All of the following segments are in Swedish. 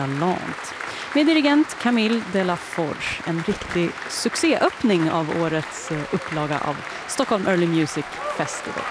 Galant. Med dirigent Camille de la Forge. En riktig succéöppning av årets upplaga av Stockholm Early Music Festival.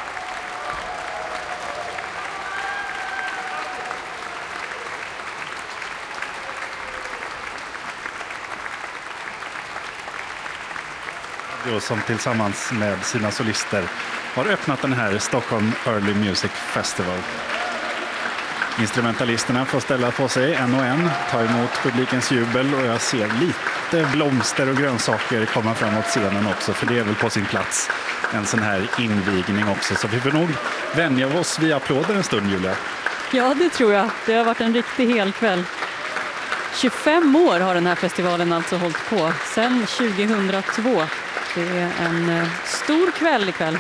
Som tillsammans med sina solister har öppnat den här Stockholm Early Music Festival. Instrumentalisterna får ställa på sig en och en, ta emot publikens jubel, och jag ser lite blomster och grönsaker komma framåt scenen också, för det är väl på sin plats en sån här invigning också. Så vi får nog vänja oss vid applåder en stund, Julia. Ja, det tror jag. Det har varit en riktig helkväll. 25 år har den här festivalen alltså hållit på, sedan 2002. Det är en stor kväll ikväll.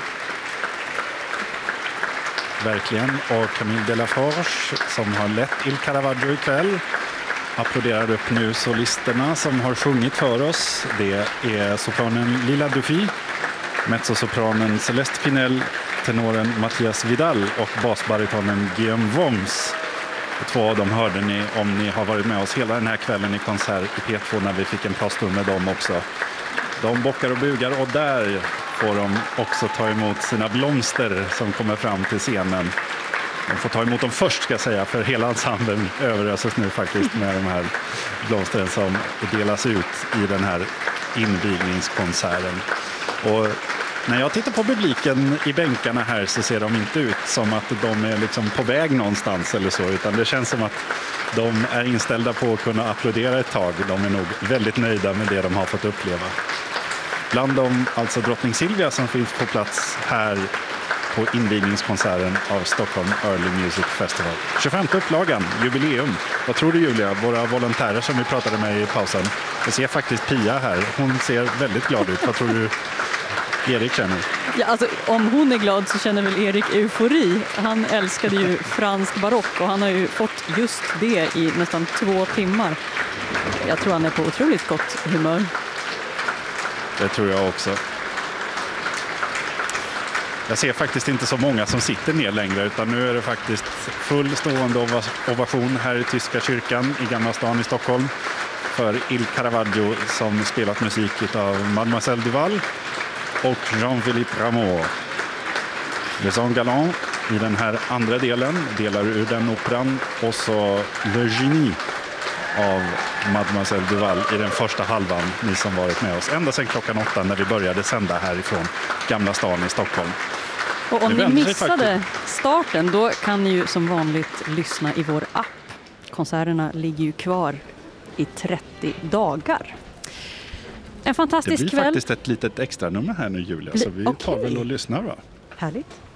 Verkligen, och Camille de la Forge som har lett Il Caravaggio ikväll applåderar upp nu solisterna som har sjungit för oss. Det är sopranen Lila Dufy, mezzosopranen Celeste Pinel, tenoren Mattias Vidal och basbaritonen Guillaume Worms. Två av dem hörde ni om ni har varit med oss hela den här kvällen i konsert i P2 när vi fick en pratstund med dem också. De bockar och bugar, och där får de också ta emot sina blomster som kommer fram till scenen. De får ta emot dem först, ska jag säga, för hela ensemblen överöses nu faktiskt med de här blomstren som delas ut i den här invigningskonserten. Och när jag tittar på publiken i bänkarna här så ser de inte ut som att de är liksom på väg någonstans eller så, utan det känns som att de är inställda på att kunna applådera ett tag. De är nog väldigt nöjda med det de har fått uppleva. Bland dem alltså drottning Silvia som finns på plats här på invigningskonserten av Stockholm Early Music Festival. 25 upplagan, jubileum. Vad tror du, Julia? Våra volontärer som vi pratade med i pausen. Jag ser faktiskt Pia här. Hon ser väldigt glad ut. Vad tror du Erik känner? Ja, alltså, om hon är glad så känner väl Erik eufori. Han älskade ju fransk barock och han har ju fått just det i nästan 2 timmar. Jag tror han är på otroligt gott humör. Det tror jag också. Jag ser faktiskt inte så många som sitter ner längre, utan nu är det faktiskt full stående ovation här i Tyska kyrkan i Gamla stan i Stockholm för Il Caravaggio som spelat musik av Mademoiselle Duval och Jean-Philippe Rameau. Les Galants i den här andra delen delar ur den operan, och så Le Génie av Mademoiselle Duval i den första halvan, ni som varit med oss ända sedan klockan 8 när vi började sända härifrån Gamla stan i Stockholm. Och om ni missade starten, då kan ni ju som vanligt lyssna i vår app. Konserterna ligger ju kvar i 30 dagar. En fantastisk kväll. Det blir faktiskt ett litet extra nummer här nu, Julia, så vi tar väl och lyssnar, va? Härligt.